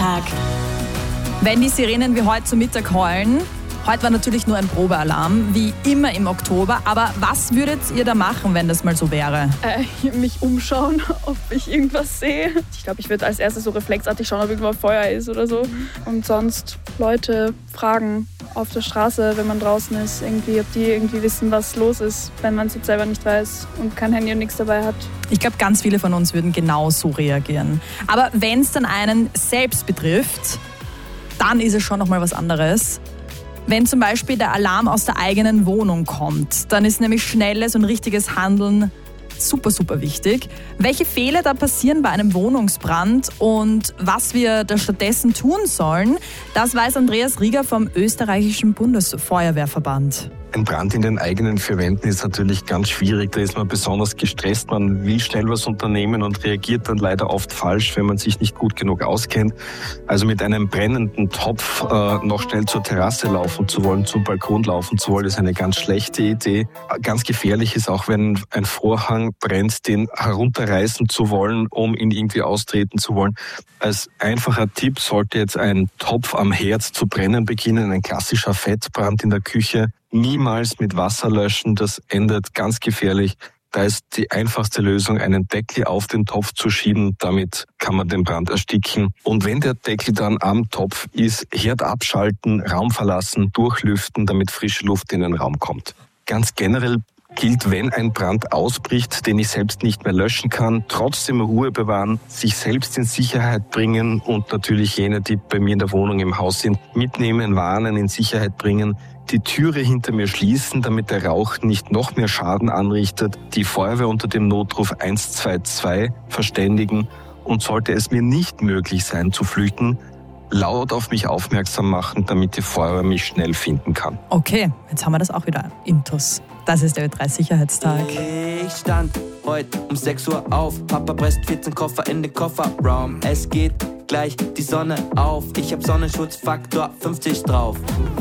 Sicherheitstag. Wenn die Sirenen wie heute zu Mittag heulen, heute war natürlich nur ein Probealarm, wie immer im Oktober, aber was würdet ihr da machen, wenn das mal so wäre? Mich umschauen, ob ich irgendwas sehe. Ich glaube, ich würde als erstes so reflexartig schauen, ob irgendwo Feuer ist oder so. Und sonst Leute fragen auf der Straße, wenn man draußen ist, ob die irgendwie wissen, was los ist, wenn man es jetzt selber nicht weiß und kein Handy und nichts dabei hat. Ich glaube, ganz viele von uns würden genau so reagieren. Aber wenn es dann einen selbst betrifft, dann ist es schon nochmal was anderes. Wenn zum Beispiel der Alarm aus der eigenen Wohnung kommt, dann ist nämlich schnelles und richtiges Handeln super, super wichtig. Welche Fehler da passieren bei einem Wohnungsbrand und was wir da stattdessen tun sollen, das weiß Andreas Rieger vom österreichischen Bundesfeuerwehrverband. Ein Brand in den eigenen vier Wänden ist natürlich ganz schwierig. Da ist man besonders gestresst. Man will schnell was unternehmen und reagiert dann leider oft falsch, wenn man sich nicht gut genug auskennt. Also mit einem brennenden Topf noch schnell zur Terrasse laufen zu wollen, zum Balkon laufen zu wollen, ist eine ganz schlechte Idee. Ganz gefährlich ist auch, wenn ein Vorhang brennt, den herunterreißen zu wollen, um ihn irgendwie austreten zu wollen. Als einfacher Tipp sollte jetzt ein Topf am Herd zu brennen beginnen, ein klassischer Fettbrand in der Küche. Niemals mit Wasser löschen, das endet ganz gefährlich. Da ist die einfachste Lösung, einen Deckel auf den Topf zu schieben. Damit kann man den Brand ersticken. Und wenn der Deckel dann am Topf ist, Herd abschalten, Raum verlassen, durchlüften, damit frische Luft in den Raum kommt. Ganz generell gilt, wenn ein Brand ausbricht, den ich selbst nicht mehr löschen kann, trotzdem Ruhe bewahren, sich selbst in Sicherheit bringen und natürlich jene, die bei mir in der Wohnung im Haus sind, mitnehmen, warnen, in Sicherheit bringen, die Türe hinter mir schließen, damit der Rauch nicht noch mehr Schaden anrichtet, die Feuerwehr unter dem Notruf 122 verständigen und sollte es mir nicht möglich sein zu flüchten, laut auf mich aufmerksam machen, damit die Feuerwehr mich schnell finden kann. Okay, jetzt haben wir das auch wieder intus. Das ist der Ö3 Sicherheitstag. Ich stand heute um 6 Uhr auf, Papa presst 14 Koffer in den Kofferraum. Es geht gleich die Sonne auf, ich hab Sonnenschutzfaktor 50 drauf.